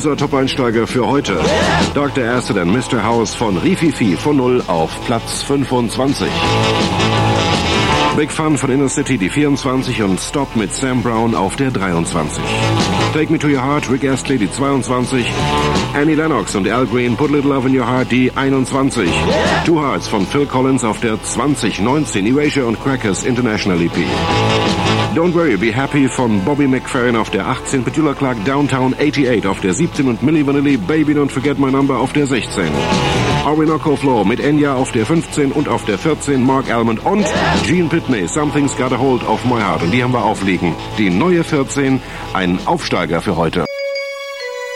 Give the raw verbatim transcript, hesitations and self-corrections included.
unser Top-Einsteiger für heute. Doktor Acid and Mister House von Rififi von null auf Platz fünfundzwanzig. Big Fun von Inner City die vierundzwanzig und Stop mit Sam Brown auf der dreiundzwanzig. Take Me to Your Heart, Rick Astley die zweiundzwanzig. Annie Lennox und Al Green, Put a Little Love in Your Heart die einundzwanzig. Two Hearts von Phil Collins auf der zwanzig. neunzehn Erasure und Crackers International E P. Don't Worry, Be Happy von Bobby McFerrin auf der achtzehn. Petula Clark Downtown achtundachtzig auf der siebzehn und Milli Vanilli Baby Don't Forget My Number auf der sechzehn. Orinoco Flow mit Enya auf der fünfzehn und auf der vierzehn Mark Almond und Gene Pitney, Something's Got a Hold of My Heart. Und die haben wir aufliegen. Die neue vierzehn, ein Aufsteiger für heute.